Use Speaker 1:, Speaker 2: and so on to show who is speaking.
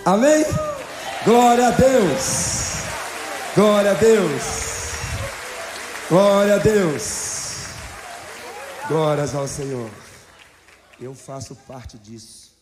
Speaker 1: Amém? Glória a Deus. Glória a Deus. Glória a Deus. Glórias ao Senhor. Eu faço parte disso.